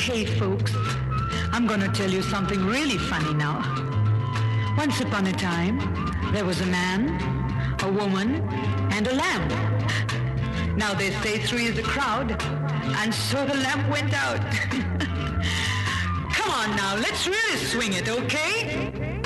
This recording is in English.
Hey folks, I'm gonna tell you something really funny now. Once upon a time, there was a man, a woman, and a lamb. Now they say three is a crowd, and so the lamp went out. Come on now, let's really swing it, okay?